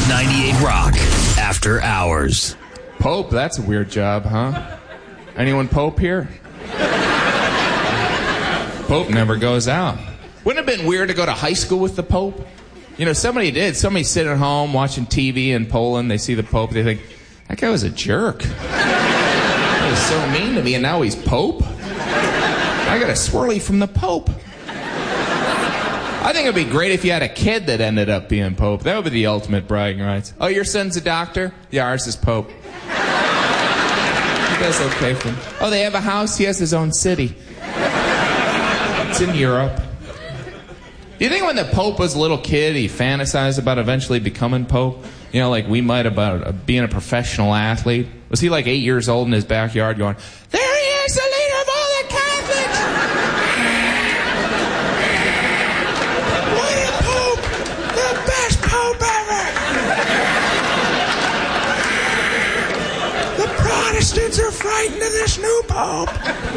98 Rock After Hours. Pope, that's a weird job, huh? Anyone Pope here? Pope never goes out. Wouldn't it have been weird to go to high school with the Pope? You know, somebody did. Somebody's sitting at home watching TV in Poland. They see the Pope. They think, that guy was a jerk. He was so mean to me, and now he's Pope? I got a swirly from the Pope. I think it'd be great if you had a kid that ended up being Pope. That would be the ultimate bragging rights. Oh, your son's a doctor? Yeah, ours is Pope. That's okay for him. Oh, they have a house? He has his own city. It's in Europe. Do you think when the Pope was a little kid, he fantasized about eventually becoming Pope? You know, like we might about being a professional athlete? Was he like 8 years old in his backyard going, there he is, the leader of all the Catholics! What a Pope! The best Pope ever! The Protestants are frightened of this new Pope.